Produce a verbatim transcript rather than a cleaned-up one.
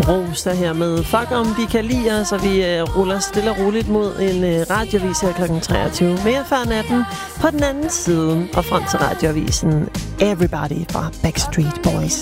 Rosa her med Fuck om de kan lide os, og vi øh, ruller stille og roligt mod en øh, radioavis her klokken treogtyve. Mere før natten på den anden side, og frem til radioavisen Everybody fra Backstreet Boys.